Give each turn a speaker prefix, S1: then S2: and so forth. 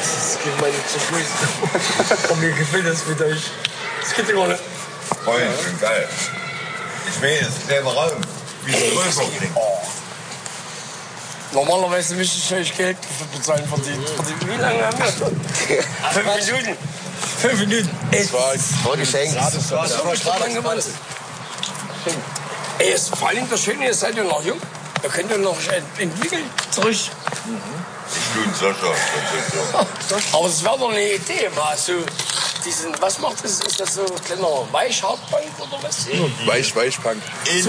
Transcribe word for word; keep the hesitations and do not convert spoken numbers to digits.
S1: Das geht mir nicht zu Fuß. Und mir gefällt das mit euch. Das geht immer nicht.
S2: Freund, schön geil. Ich will jetzt selber Raum. Wie ein Größerding.
S1: Normalerweise müsste ich euch Geld dafür bezahlen verdient. Wie lange haben wir? Fünf Minuten. Fünf Minuten.
S3: Das war
S4: Vorgeschenkt.
S1: Das war lang gemacht. Ey, ist vor allem das Schöne, ihr seid ja noch jung. Da könnt ihr noch entwickeln. Zurück.
S2: Ich bin Sascha.
S1: Aber es wäre doch eine Idee, mal so diesen, was macht das? Ist das so ein kleiner Weichhartbank oder was?
S3: Weich, Weichpunk.
S2: In